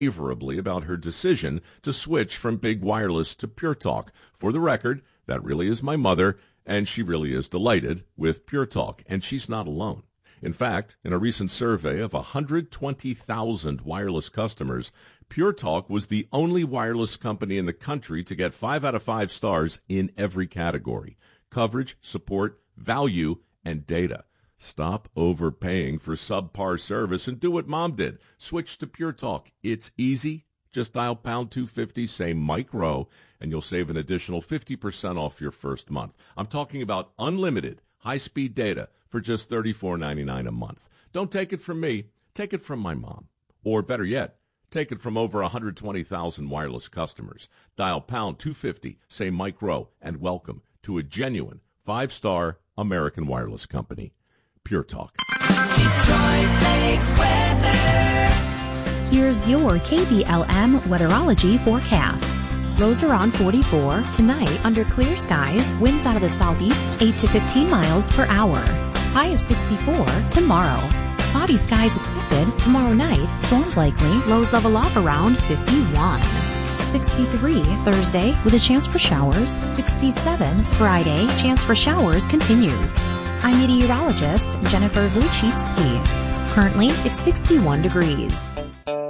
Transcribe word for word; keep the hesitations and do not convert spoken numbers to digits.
favorably about her decision to switch from Big Wireless to Pure Talk. For the record, that really is my mother, and she really is delighted with Pure Talk, and she's not alone. In fact, in a recent survey of one hundred twenty thousand wireless customers, Pure Talk was the only wireless company in the country to get five out of five stars in every category: coverage, support, value, and data. Stop overpaying for subpar service and do what Mom did. Switch to Pure Talk. It's easy. Just dial pound two fifty, say Mike Rowe, and you'll save an additional fifty percent off your first month. I'm talking about unlimited high-speed data for just thirty-four ninety-nine a month. Don't take it from me. Take it from my mom. Or better yet, take it from over one hundred twenty thousand wireless customers. Dial pound two fifty, say Mike Rowe, and welcome to a genuine five-star American wireless company. Pure Talk. Detroit Lakes weather. Here's your K D L M weatherology forecast. Lows around forty-four. Tonight, under clear skies, winds out of the southeast, eight to fifteen miles per hour. High of sixty-four tomorrow. Cloudy skies expected tomorrow night. Storms likely. Lows level off around fifty-one. sixty-three Thursday with a chance for showers. sixty-seven Friday. Chance for showers continues. I'm meteorologist Jennifer Vujicic. Currently, it's sixty-one degrees.